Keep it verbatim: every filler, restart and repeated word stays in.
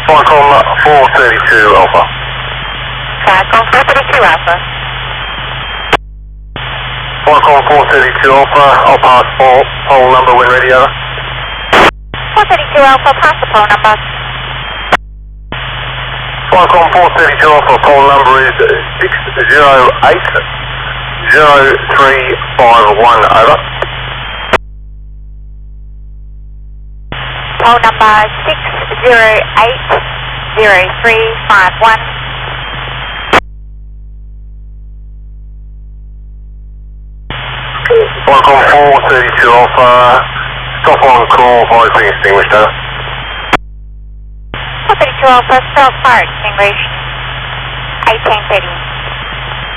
Falcon four thirty-two Alpha. Falcon four thirty-two Alpha. Falcon four thirty-two Alpha, I'll pass pole, pole number when ready, over. four thirty-two Alpha, pass the pole number. Falcon four thirty-two Alpha, pole number is six zero eight zero three five one, over. Pole number six zero eight zero three five one. Falcon four thirty-two Alpha, stop on call, fire being extinguished, over. four thirty-two Alpha, stop fire extinguished. eighteen thirty.